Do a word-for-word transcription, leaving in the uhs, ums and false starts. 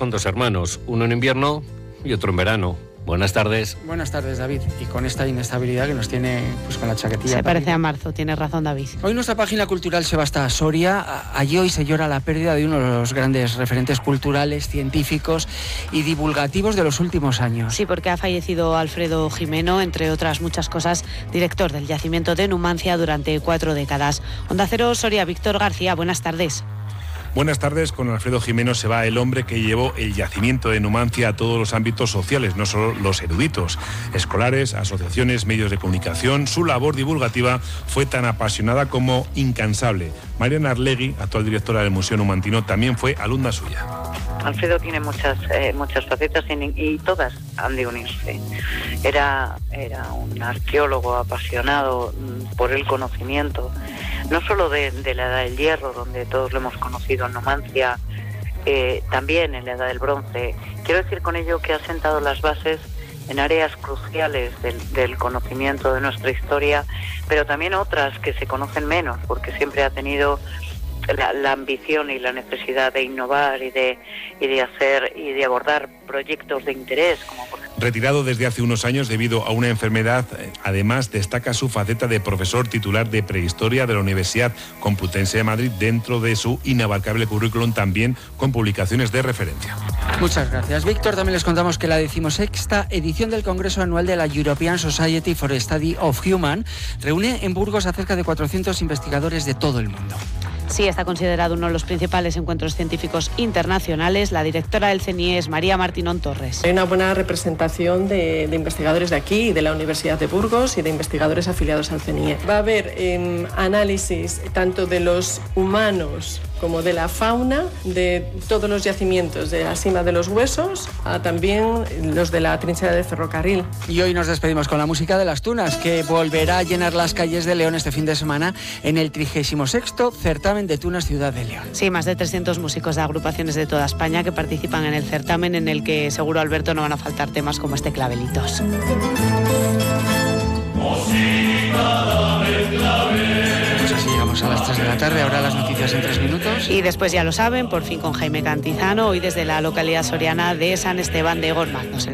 son dos hermanos, uno en invierno y otro en verano. Buenas tardes. Buenas tardes, David. Y con esta inestabilidad que nos tiene pues con la chaquetilla. Se parece a marzo, tienes razón, David. Hoy nuestra página cultural se va hasta Soria. Allí hoy se llora la pérdida de uno de los grandes referentes culturales, científicos y divulgativos de los últimos años. Sí, porque ha fallecido Alfredo Gimeno, entre otras muchas cosas, director del yacimiento de Numancia durante cuatro décadas. Onda Cero, Soria, Víctor García, buenas tardes. Buenas tardes. Con Alfredo Gimeno se va el hombre que llevó el yacimiento de Numancia a todos los ámbitos sociales, no solo los eruditos, escolares, asociaciones, medios de comunicación. Su labor divulgativa fue tan apasionada como incansable. Mariana Arlegui, actual directora del Museo Numantino, también fue alumna suya. Alfredo tiene muchas eh, muchas facetas y, y todas han de unirse. Era, era un arqueólogo apasionado por el conocimiento, no solo de, de la Edad del Hierro, donde todos lo hemos conocido en Numancia, eh, también en la Edad del Bronce. Quiero decir con ello que ha sentado las bases en áreas cruciales del, del conocimiento de nuestra historia, pero también otras que se conocen menos, porque siempre ha tenido La, la ambición y la necesidad de innovar y de y de hacer y de abordar proyectos de interés, como por ejemplo. Retirado desde hace unos años debido a una enfermedad, además destaca su faceta de profesor titular de prehistoria de la Universidad Complutense de Madrid, dentro de su inabarcable currículum, también con publicaciones de referencia. Muchas gracias, Víctor. También les contamos que la decimosexta edición del Congreso Anual de la European Society for the Study of Human reúne en Burgos a cerca de cuatrocientos investigadores de todo el mundo. Sí, está considerado uno de los principales encuentros científicos internacionales. La directora del C N I E es María Martínón Torres. Hay una buena representación de, de investigadores de aquí, de la Universidad de Burgos y de investigadores afiliados al C N I E. Va a haber eh, análisis tanto de los humanos como de la fauna, de todos los yacimientos, de la cima de los huesos a también los de la trinchera de ferrocarril. Y hoy nos despedimos con la música de Las Tunas, que volverá a llenar las calles de León este fin de semana en el trigésimo sexto certamen de Tunas Ciudad de León. Sí, más de trescientos músicos de agrupaciones de toda España que participan en el certamen, en el que seguro, Alberto, no van a faltar temas como este Clavelitos. Pues así llegamos a las tres de la tarde, ahora las noticias en tres minutos. Y después, ya lo saben, por fin con Jaime Cantizano, hoy desde la localidad soriana de San Esteban de Gormaz. No se